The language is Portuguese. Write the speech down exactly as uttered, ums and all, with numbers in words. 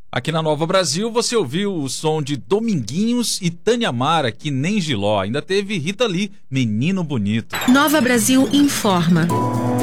Aqui na Nova Brasil você ouviu o som de Dominguinhos e Tânia Mara, que nem Giló. Ainda teve Rita Lee, Menino Bonito. Nova Brasil informa.